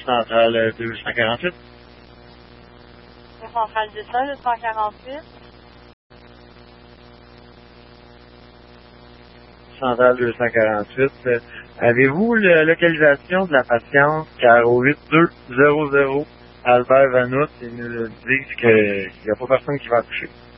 Centrale 248. Centrale 248. Centrale 248. Avez-vous la localisation de la patiente car au 8200 Albert Vanout, ils nous disent qu'il n'y a pas personne qui va accoucher?